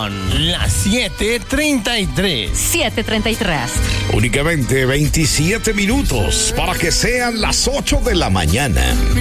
Son las 7:33. 7:33. Únicamente 27 minutos para que sean las 8 de la mañana.